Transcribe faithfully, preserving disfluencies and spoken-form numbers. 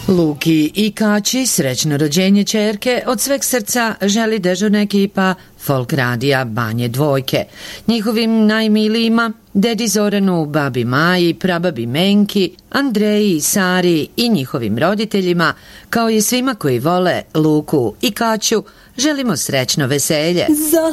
Luki i Kaći srećno rođenje ćerke od sveg srca želi dežurna ekipa Folk radija Banje Dvojke. Njihovim najmilijima, dedi Zoranu, babi Maji, prababi Menki, Andreji, Sari i njihovim roditeljima, kao i svima koji vole Luku i Kaću, želimo srećno veselje. Za